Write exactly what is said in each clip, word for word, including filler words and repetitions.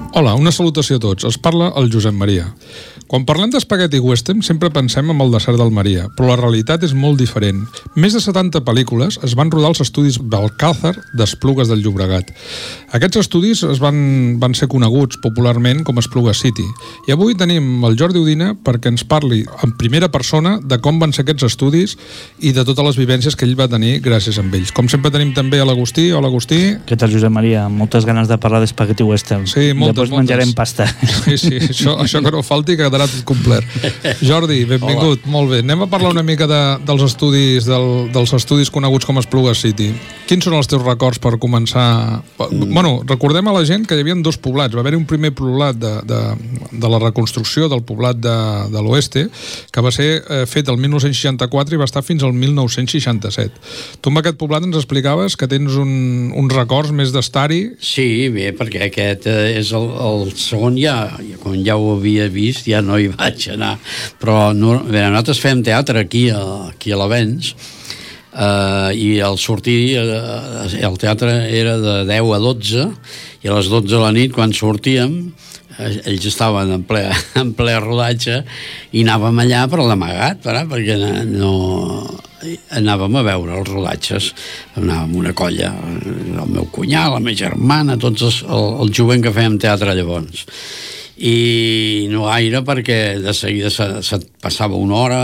Hola, una salutació a tots. Es parla el Josep Maria. Quan parlem d'espagueti western sempre pensem en el desert d'Almeria, però la realitat és molt diferent. Més de setanta pel·lícules es van rodar als estudis d'Alcázar d'Esplugues del Llobregat. Aquests estudis es van, van ser coneguts popularment com Esplugues City. I avui tenim el Jordi Udina perquè ens parli en primera persona de com van ser aquests estudis i de totes les vivències que ell va tenir gràcies a ells. Com sempre tenim també a l'Agustí. Hola, Agustí. Què tal, Josep Maria? Moltes ganes de parlar d'espagueti western. Sí, moltes, Després menjarem pasta. Sí, sí, això, això que no falti, que quedarà tot complet. Jordi, benvingut. Hola. Molt bé. Anem a parlar una mica de, dels estudis del, dels estudis coneguts com Esplugues City. Quins són els teus records per començar? Mm. Bueno, recordem a la gent que hi havia dos poblats. Va haver-hi un primer poblat de, de, de la reconstrucció del poblat de, de l'Oeste, que va ser eh, fet el mil nou-cents seixanta-quatre i va estar fins al mil nou-cents seixanta-set. Tu amb aquest poblat ens explicaves que tens un, uns records més d'estar-hi. Sí, bé, perquè aquest és el, el segon ja, quan ja ho havia vist, ja no hi vaig anar. Però no, bé, nosaltres fem teatre aquí a, aquí a l'Avenç, eh, i al sortir eh, el teatre era de deu a dotze, i a les dotze de la nit, quan sortíem, eh, ells estaven en ple, en ple rodatge, i anàvem allà per l'amagat, perquè no... anàvem a veure els rodatges, anàvem una colla, el meu cunyat, la meva germana, tots els, el, el jovent que fèiem teatre llavors. I no gaire, perquè de seguida se, se passava una hora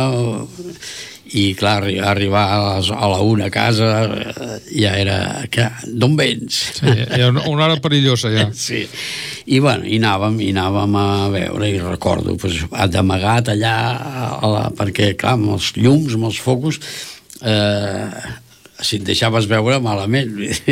i clar, arribar a, les, a la una a casa ja era que, d'on vens? Sí, era una hora perillosa ja. Sí, i bueno, i anàvem, i anàvem a veure, i recordo pues, d'amagat allà a la, perquè clar, amb els llums, amb els focus eh, si et deixaves veure malament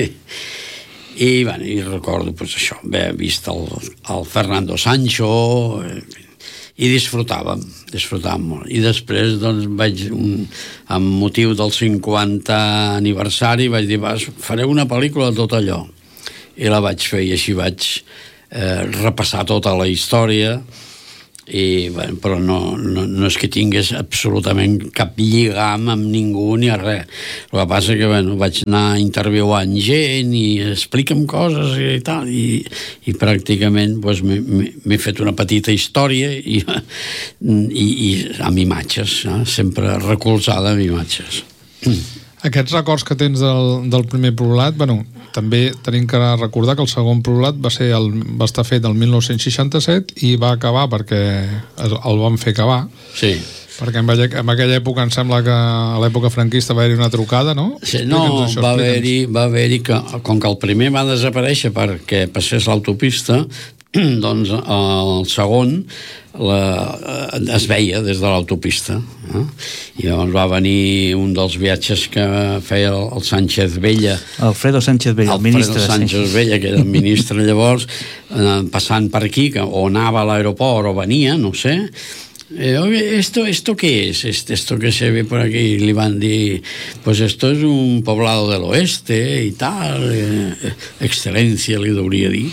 i, bueno, i recordo pues, això, haver vist el, el Fernando Sancho eh, i disfrutàvem, disfrutàvem molt. I després, doncs, vaig, un, amb motiu del cinquanta aniversari, vaig dir, vas, faré una pel·lícula de tot allò. I la vaig fer, i així vaig eh, repassar tota la història, i, bueno, però no, no, no és que tingués absolutament cap lligam amb ningú ni a res. El que passa que, bueno, vaig anar interviuant gent i explica'm coses i tal, i, i pràcticament pues, m'he fet una petita història i, i, i amb imatges, eh? Sempre recolzada amb imatges. Aquests records que tens del, del primer poblat, bueno, també tenim que recordar que el segon poblat va, ser el, va estar fet el mil nou-cents seixanta-set i va acabar perquè el van fer acabar. Sí. Perquè en, en aquella època em sembla que a l'època franquista va haver-hi una trucada, no? Sí, no, això, va haver-hi va haver-hi que, com que el primer va desaparèixer perquè passés l'autopista, doncs el segon la, es veia des de l'autopista, eh? I llavors va venir un dels viatges que feia el, el Sánchez Vella, Alfredo Sánchez Vella, el ministre. Alfredo Sánchez sí. Vella, que era el ministre llavors, eh, passant per aquí, que o anava a l'aeroport o venia, no sé. Eh, esto, ¿Esto qué es? Esto que se ve por aquí, li van dir, pues esto es un poblado del oeste y tal, eh, excelencia li deuria dir.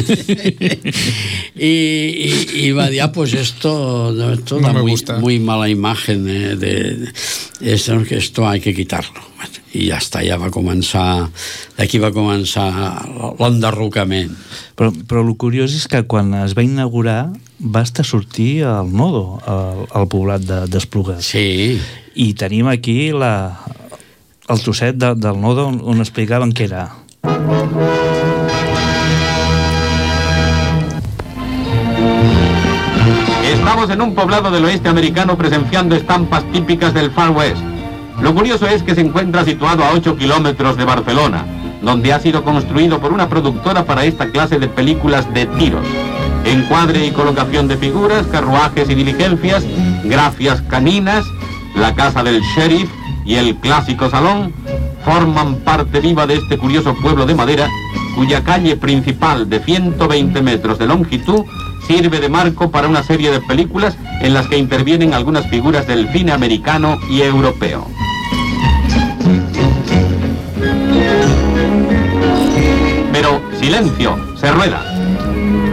y, y, y va dir, ah, pues esto, esto no da me muy, gusta. muy mala imagen, eh, de, de esto, esto hay que quitarlo. I ja està, ja va començar, d'aquí va començar l'enderrocament. Però, però el curiós és que quan es va inaugurar va estar a sortir al Nodo, al, al poblat d'Esplugues. Sí. I tenim aquí la, el trosset de, del Nodo on, on explicaven què era. Estamos en un poblado del oeste americano presenciando estampas típicas del Far West. Lo curioso es que se encuentra situado a ocho kilómetros de Barcelona, donde ha sido construido por una productora para esta clase de películas de tiros. Encuadre y colocación de figuras, carruajes y diligencias, gracias caninas, la casa del sheriff y el clásico salón forman parte viva de este curioso pueblo de madera, cuya calle principal de ciento veinte metros de longitud sirve de marco para una serie de películas en las que intervienen algunas figuras del cine americano y europeo. Pero silencio, se rueda.